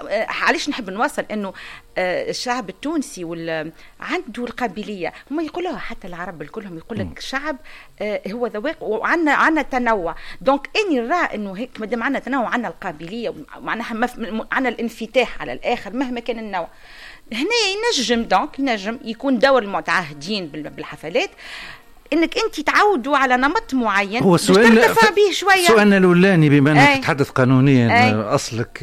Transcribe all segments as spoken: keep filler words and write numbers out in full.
علاش نحب نوصل انه الشعب التونسي وال عنده القابليه، هم يقولوها حتى العرب الكلهم يقول لك شعب هو ذواق وعندنا عندنا تنوع. دونك اني نرى انه هيك مادام عندنا تنوع عندنا القابليه ومعناها مف... عندنا الانفتاح على الاخر مهما كان النوع، هنا ينجم دونك ينجم يكون دور المتعهدين بالحفلات انك انت تعودوا على نمط معين هو سؤال ترتفع به شويه. سؤالنا الاولاني بما انك تتحدث قانونيا أي. اصلك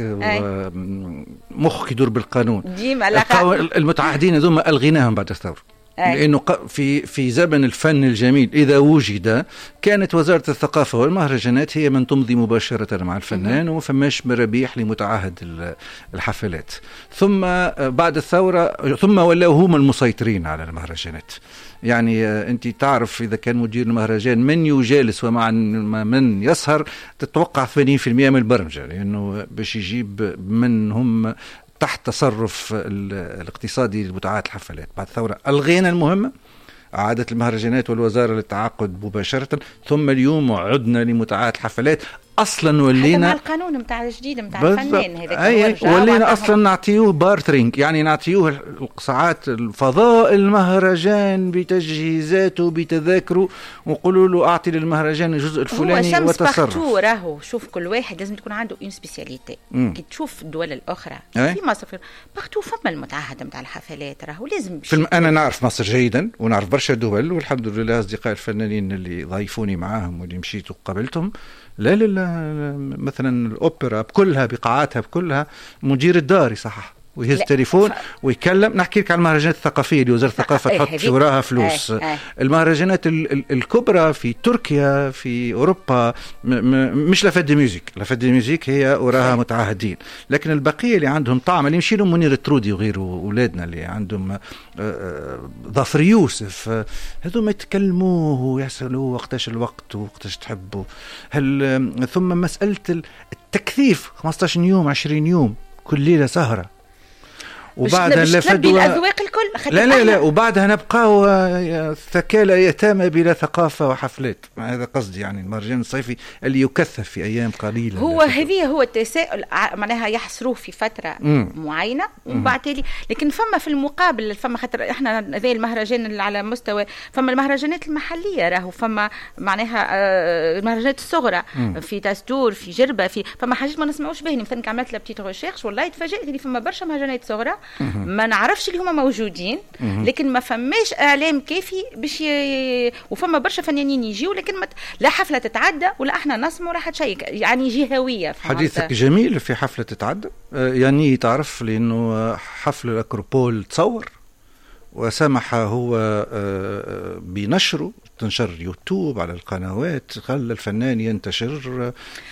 مخك يدور بالقانون، ديما المتعهدين هذوما الغيناهم بعد الثوره، أي. لانه في في زمن الفن الجميل اذا وجد كانت وزاره الثقافه والمهرجانات هي من تمضي مباشره مع الفنان وما فماش مرابيح لمتعهد الحفلات. ثم بعد الثوره ثم ولاو هما المسيطرين على المهرجانات. يعني انت تعرف اذا كان مدير المهرجان من يجالس ومع من يسهر تتوقع ثمانين بالمئة من البرمجه، لانه باش يجيب من هم تحت تصرف الاقتصادي لمتعهد الحفلات. بعد الثوره الغينا المهمه، عادت المهرجانات والوزاره للتعاقد مباشره، ثم اليوم عدنا لمتعهد الحفلات. اصلا ولينا مع القانون نتاع الجديد نتاع الفنان هذاك اي ولينا اصلا نعطيوه بارترينج، يعني نعطيوه القصاعات الفضاء المهرجان بتجهيزاته بتذاكره ونقولوا له اعطي للمهرجان الجزء الفلاني وتصرف. هو راهو شوف كل واحد لازم تكون عنده اون سبيسياليتي. كي تشوف الدول الاخرى في مصر بارتو فما المتعهد نتاع الحفلات راهو لازم في انا نعرف مصر جيدا ونعرف برشا دول، والحمد لله اصدقاء الفنانين اللي ضايفوني معاهم واللي مشيت وقابلتهم. لا لا مثلا الأوبرا بكلها بقاعاتها بكلها مدير الدار يصحح ويهز التليفون ف... ويكلم. نحكي لك على المهرجانات الثقافية اللي وزارة الثقافة تحط في وراها فلوس. ايه ايه. المهرجانات ال- ال- الكبرى في تركيا في أوروبا م- م- مش لافد ميوزيك، لافد ميوزيك هي وراها متعهدين، لكن البقية اللي عندهم طعم اللي يمشي لهم منير الترودي وغيره أولادنا اللي عندهم ظفر يوسف، هذو ما يتكلموه ويسألوه وقتاش الوقت وقتاش تحبوا. هل ثم مسألة التكثيف خمسة عشر يوم عشرين يوم كل ليلة سهرة وبعدها لفدوا الأذواق الكل. لا لا لا وبعدها نبقاو ثكالى يتامى بلا ثقافة وحفلات. هذا قصدي يعني المهرجان الصيفي اللي يكثف في أيام قليلة. هو هذه هو التساؤل معناها يحصروه في فترة مم. معينة وبعد تالي، لكن فما في المقابل فما خاطر احنا ذي المهرجان اللي على مستوى فما المهرجانات المحلية راهو فما معناها المهرجانات الصغرى مم. في تاستور في جربة في فما حاجات ما نسمعوش بهن. مثلا عملت لابتيت ريشيرش والله تفاجئت اللي فما برشا مهرجانات صغرى ما نعرفش اللي هما موجودين لكن ما فماش اعلام كافي باش ي... وفما برشا فنانين يجيو لكن ما... لا حفله تتعدى ولا احنا نسمعوا راح تشيك يعني جهويه. حديثك جميل في حفله تتعدى يعني تعرف لانه حفل الاكروبول تصور وسمح هو بنشره تنشر يوتيوب على القنوات، خلى الفنان ينتشر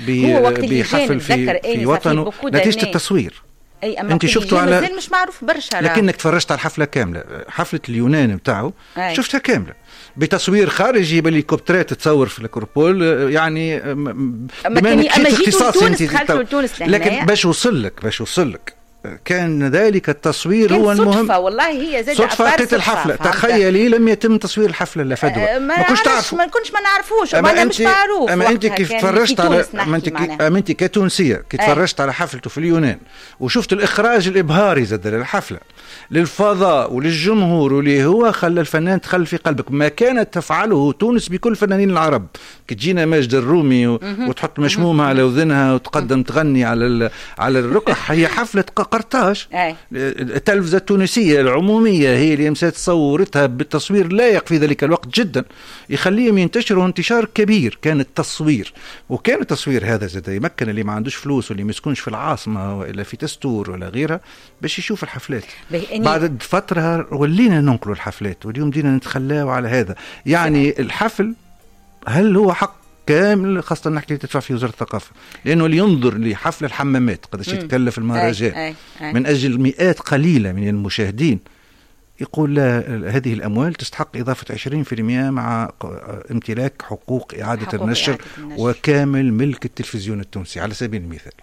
بحفل في, في وطنه نتيجه التصوير. انت شفتوا على مش معروف برشا لكنك تفرجت على الحفله كامله، حفله اليونان بتاعه شفتها كامله بتصوير خارجي بالهليكوبترات تصور في الأكروبول يعني بما انك اختصاص انت لكن باش وصل لك باش وصل لك كان ذلك التصوير هو المهم. صدفة والله هي زاد صدفة وقت الحفلة. تخيلي لم يتم تصوير الحفلة لا فدوى أه ما كنتش تعرف ما كنتش ما نعرفوش ما مش معروف. اما انت كيف تفرجت على ما انت اما انت كتونسية كي تفرجت على حفلته في اليونان وشفت الإخراج الإبهاري زاد للحفلة للفضاء وللجمهور واللي هو خلى الفنان تخل في قلبك ما كانت تفعله تونس بكل فنانين العرب. كي تجينا ماجد الرومي وتحط مشمومة على وذنها وتقدم تغني على على الركح هي حفلة قرطاج. التلفزة التونسية العمومية هي اللي مسات صورتها بالتصوير لايق في ذلك الوقت جدا يخليهم ينتشروا انتشار كبير. كان التصوير وكان التصوير هذا زاد يمكن اللي ما عندوش فلوس واللي ما يسكنش في العاصمة ولا في تستور ولا غيرها باش يشوف الحفلات. بعد فترة ولينا ننقلوا الحفلات واليوم دينا نتخلاو على هذا. يعني الحفل هل هو حق كامل خاصة نحكي تدفع في وزارة الثقافة لأنه اللي ينظر لحفل الحمامات قداش يتكلف المهرجان أي أي أي. من أجل مئات قليلة من المشاهدين يقول لا هذه الأموال تستحق إضافة عشرين بالمئة مع امتلاك حقوق إعادة حقوق النشر, إعادة النشر وكامل ملك التلفزيون التونسي على سبيل المثال.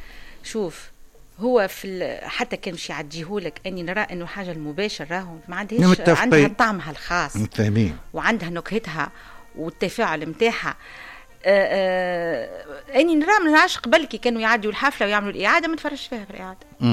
شوف هو في حتى كان مش يعديهولك اني نرى انه حاجه المباشر راهو ما عندهاش عندها طعمها الخاص متفاهمين وعندها نكهتها والتفاعل نتاعها. اني نرى من العشق قبل كي كانوا يعدوا الحفله ويعملوا الاعاده ما تفرجش فيها في الاعاده.